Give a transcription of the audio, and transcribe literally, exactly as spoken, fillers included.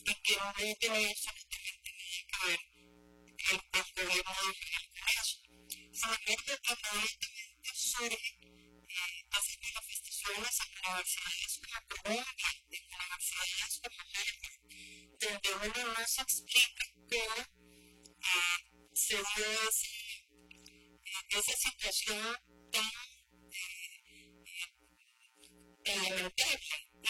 y que no debe tener absolutamente nada que ver el, el gobierno de Israel con eso. Sin embargo, inmediatamente surge eh, hacer manifestaciones en universidades como Columbia, en universidades como Harvard, donde uno no se explica cómo eh, se dio ese, eh, esa situación tan eh, eh, elemental